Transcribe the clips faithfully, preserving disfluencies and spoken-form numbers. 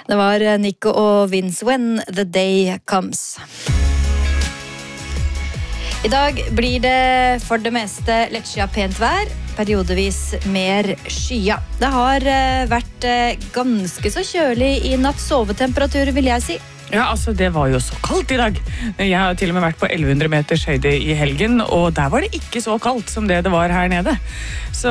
Det var Nico og Vince When the Day Comes. I dag blir det for det meste lettskyet pent vær, periodevis mer skya. Det har vært ganske så kjølig i natt, sovetemperatur vil jeg si. Ja, altså det var jo så kaldt i dag. Jeg har til og med vært på elleve hundre meters høyde i helgen, og der var det ikke så kaldt som det det var her nede. Så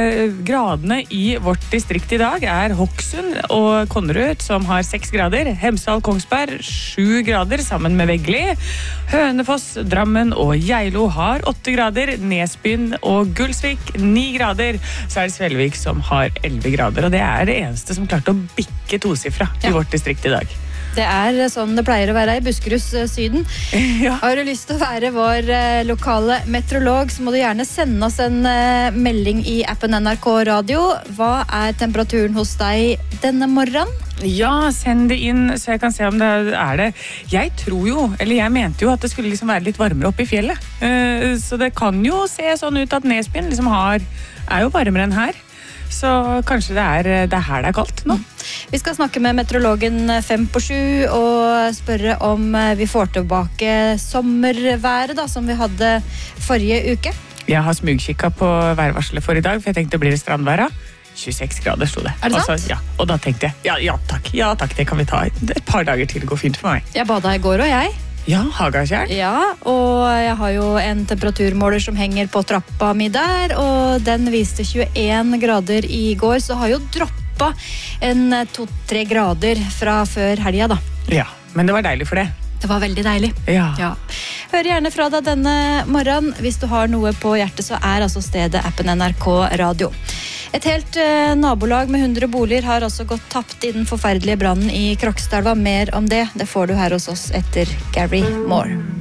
gradene i vårt distrikt i dag er Hokksund og Konnerud som har seks grader, Hemsedal, Kongsberg sju grader sammen med Veggli, Hønefoss, Drammen og Geilo har åtte grader, Nesbyen og Gulsvik ni grader, så er det Svelvik som har elleve grader, og det er det eneste som klarte å bikke tosifra i ja. Vårt distrikt i dag. Det er sånn det pleier å være i Buskerus Syden. Ja. Har du lyst til å være vår lokale meteorolog, så må du gjerne sende oss en melding i appen N R K Radio. Hva er temperaturen hos deg denne morgenen? Ja, send det inn, så jeg kan se om det er det. Jeg tror jo, eller jeg mente jo at det skulle liksom være litt varmere oppe i fjellet. Så det kan jo se sånn ut at Nesbyen liksom har, er jo varmere enn her. Så kanskje det er, det er her det er kaldt nå. Vi skal snakke med meteorologen fem på sju og spørre om vi får tilbake sommerværet da, som vi hadde forrige uke. Jeg har smugkikket på værvarselet for i dag, for jeg tenkte blir det strandværet. tjueseks grader sto det. Er det sant? Altså, ja, og da tenkte jeg, ja, ja takk, ja takk, det kan vi ta. Et par dager til, det går fint for meg. Jeg badet i går og jeg. Ja, Hagakjær. Ja, og jeg har jo en temperaturmåler som henger på trappa mi der, og den viste tjueen grader i går, så har jo droppet en to-tre grader fra før helga da. Ja, men det var deilig for det. Det var veldig deilig. Ja. Ja. Hør gjerne fra deg denne morgenen. Hvis du har noe på hjertet, så er altså stedet appen N R K Radio. Et helt eh, nabolag med hundre boliger har også gått tapt i den forferdelige brannen i Krokstadelva. Mer om det, det får du her hos oss etter Gary Moore.